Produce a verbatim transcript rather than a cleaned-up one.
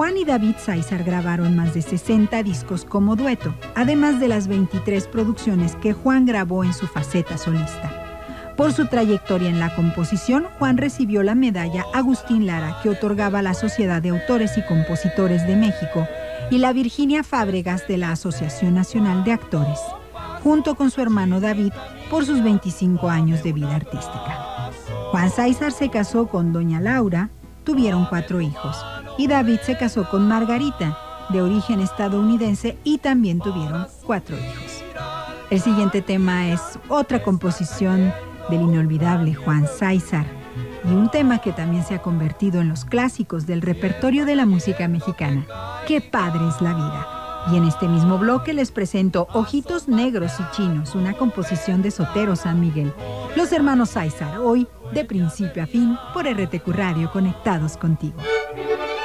Juan y David Sáizar grabaron más de sesenta discos como dueto, además de las veintitrés producciones que Juan grabó en su faceta solista. Por su trayectoria en la composición, Juan recibió la medalla Agustín Lara que otorgaba la Sociedad de Autores y Compositores de México y la Virginia Fábregas de la Asociación Nacional de Actores, junto con su hermano David por sus veinticinco años de vida artística. Juan Sáizar se casó con doña Laura, tuvieron cuatro hijos, y David se casó con Margarita, de origen estadounidense, y también tuvieron cuatro hijos. El siguiente tema es otra composición del inolvidable Juan Sáizar, y un tema que también se ha convertido en los clásicos del repertorio de la música mexicana. ¡Qué padre es la vida! Y en este mismo bloque les presento Ojitos Negros y Chinos, una composición de Sotero San Miguel. Los hermanos Sáizar, hoy de principio a fin por R T Q Radio, conectados contigo.